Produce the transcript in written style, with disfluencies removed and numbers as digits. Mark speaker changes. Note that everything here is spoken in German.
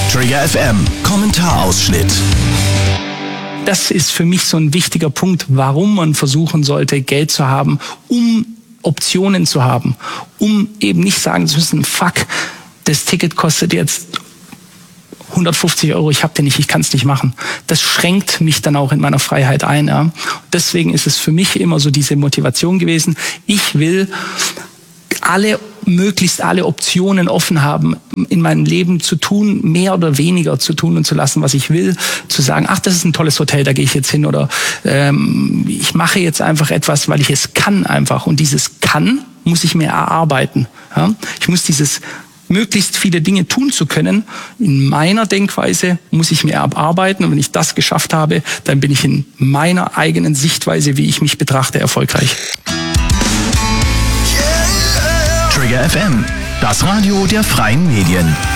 Speaker 1: Trigger FM, Kommentarausschnitt.
Speaker 2: Das ist für mich so ein wichtiger Punkt, warum man versuchen sollte, Geld zu haben, um Optionen zu haben, um eben nicht sagen zu müssen, fuck, das Ticket kostet jetzt 150 €, ich habe den nicht, ich kann es nicht machen. Das schränkt mich dann auch in meiner Freiheit ein. Ja. Deswegen ist es für mich immer so diese Motivation gewesen, ich will möglichst alle Optionen offen haben, in meinem Leben zu tun, mehr oder weniger zu tun und zu lassen, was ich will, zu sagen, ach, das ist ein tolles Hotel, da gehe ich jetzt hin, oder ich mache jetzt einfach etwas, weil ich es kann einfach, und dieses kann muss ich mir erarbeiten. Ja? Ich muss dieses möglichst viele Dinge tun zu können, in meiner Denkweise muss ich mir erarbeiten, und wenn ich das geschafft habe, dann bin ich in meiner eigenen Sichtweise, wie ich mich betrachte, erfolgreich.
Speaker 1: Trigger FM, das Radio der freien Medien.